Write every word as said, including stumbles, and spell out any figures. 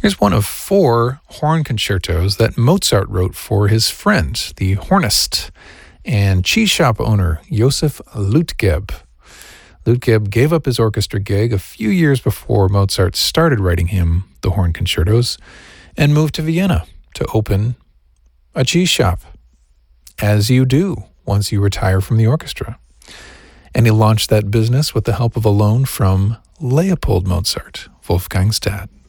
Here's one of four horn concertos that Mozart wrote for his friend, the hornist and cheese shop owner, Josef Lütgeb. Lütgeb gave up his orchestra gig a few years before Mozart started writing him the horn concertos and moved to Vienna to open a cheese shop, as you do once you retire from the orchestra. And he launched that business with the help of a loan from Leopold Mozart, Wolfgang's dad.